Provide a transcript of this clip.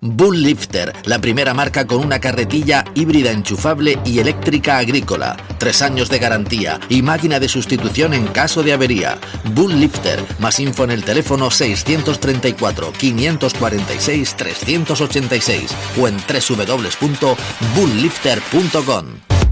Bull Lifter, la primera marca con una carretilla híbrida enchufable y eléctrica agrícola. 3 años de garantía y máquina de sustitución en caso de avería. Bull Lifter. Más info en el teléfono 634-546-386 o en www.bulllifter.com.